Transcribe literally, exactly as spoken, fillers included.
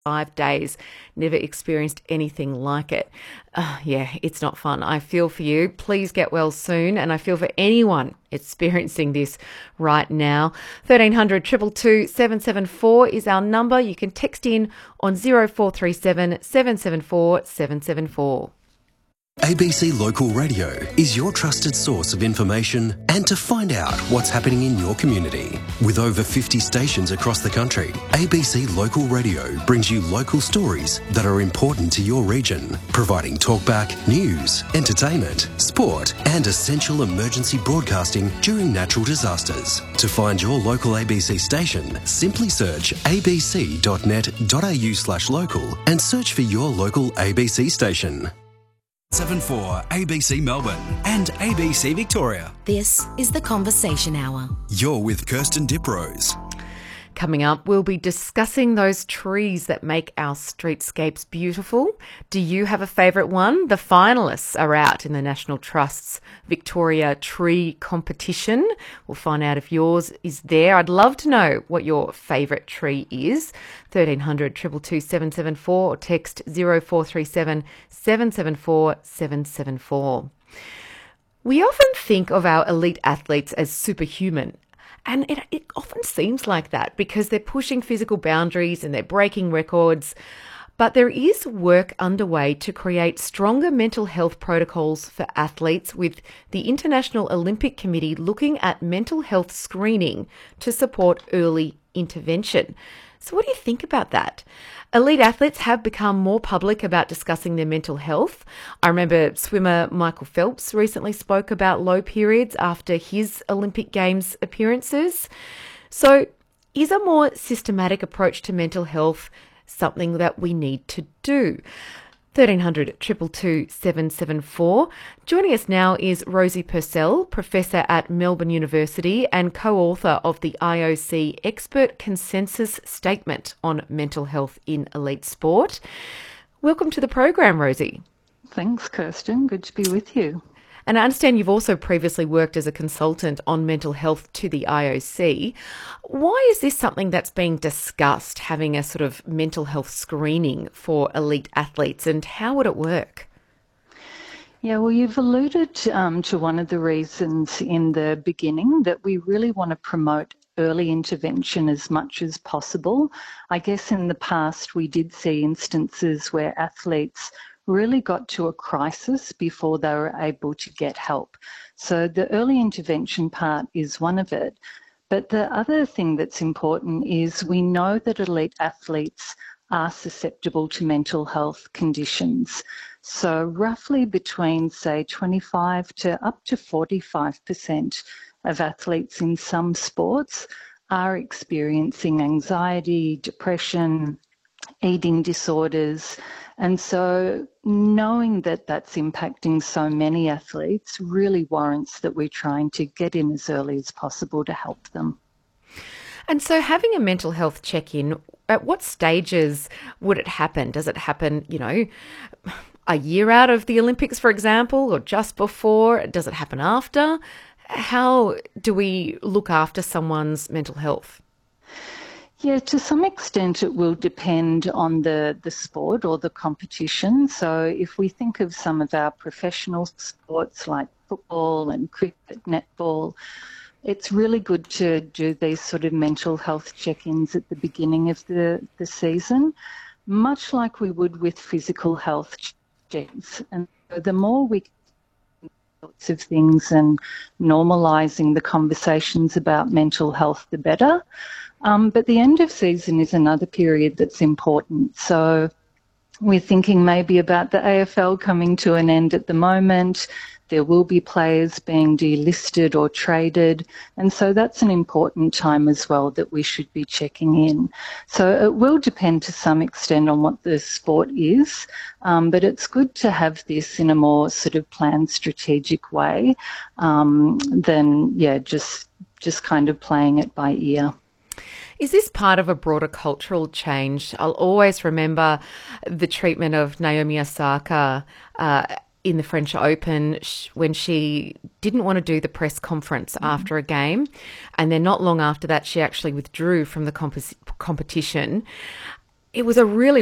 five days. Never experienced anything like it. Uh, yeah, it's not fun. I feel for you. Please get well soon. And I feel for anyone experiencing this right now. thirteen hundred, two two two, seven seven four is our number. You can text in on zero four three seven, seven seven four, seven seven four. A B C Local Radio is your trusted source of information and to find out what's happening in your community. With over fifty stations across the country, A B C Local Radio brings you local stories that are important to your region, providing talkback, news, entertainment, sport and essential emergency broadcasting during natural disasters. To find your local A B C station, simply search abc.net.au slash local and search for your local A B C station. seven four A B C Melbourne and A B C Victoria. This is the Conversation Hour. You're with Kirsten Diprose. Coming up, we'll be discussing those trees that make our streetscapes beautiful. Do you have a favourite one? The finalists are out in the National Trust's Victoria Tree Competition. We'll find out if yours is there. I'd love to know what your favourite tree is. thirteen hundred, two two two, seven seven four or text zero four three seven, seven seven four, seven seven four. We often think of our elite athletes as superhuman. And it, it often seems like that because they're pushing physical boundaries and they're breaking records. But there is work underway to create stronger mental health protocols for athletes, with the International Olympic Committee looking at mental health screening to support early intervention. So what do you think about that? Elite athletes have become more public about discussing their mental health. I remember swimmer Michael Phelps recently spoke about low periods after his Olympic Games appearances. So is a more systematic approach to mental health something that we need to do? thirteen hundred, two two two, seven seven four. Joining us now is Rosie Purcell, Professor at Melbourne University and co-author of the I O C Expert Consensus Statement on Mental Health in Elite Sport. Welcome to the program, Rosie. Thanks, Kirsten. Good to be with you. And I understand you've also previously worked as a consultant on mental health to the I O C. Why is this something that's being discussed, having a sort of mental health screening for elite athletes, and how would it work? Yeah, well, you've alluded um, to one of the reasons in the beginning, that we really want to promote early intervention as much as possible. I guess in the past we did see instances where athletes really got to a crisis before they were able to get help. So the early intervention part is one of it. But the other thing that's important is we know that elite athletes are susceptible to mental health conditions. So roughly between, say, twenty-five to up to forty-five percent of athletes in some sports are experiencing anxiety, depression, eating disorders. And so knowing that that's impacting so many athletes really warrants that we're trying to get in as early as possible to help them. And so having a mental health check-in, at what stages would it happen? Does it happen, you know, a year out of the Olympics, for example, or just before? Does it happen after? How do we look after someone's mental health? Yeah, to some extent it will depend on the, the sport or the competition. So if we think of some of our professional sports like football and cricket, netball, it's really good to do these sort of mental health check-ins at the beginning of the, the season, much like we would with physical health checks. And so the more we can do sorts of things and normalising the conversations about mental health, the better. Um, but the end of season is another period that's important. So we're thinking maybe about the A F L coming to an end at the moment. There will be players being delisted or traded. And so that's an important time as well that we should be checking in. So it will depend to some extent on what the sport is, um, but it's good to have this in a more sort of planned, strategic way um, than, yeah, just just kind of playing it by ear. Is this part of a broader cultural change? I'll always remember the treatment of Naomi Osaka uh, in the French Open when she didn't want to do the press conference mm-hmm. after a game. And then not long after that, she actually withdrew from the comp- competition. It was a really